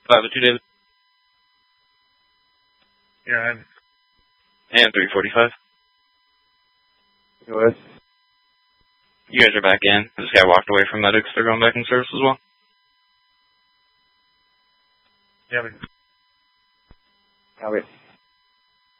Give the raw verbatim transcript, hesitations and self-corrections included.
five oh two, David. Yeah, I'm... And three forty-five. Go ahead. You guys are back in. This guy walked away from medics. They're going back in service as well. Yeah, but... Copy.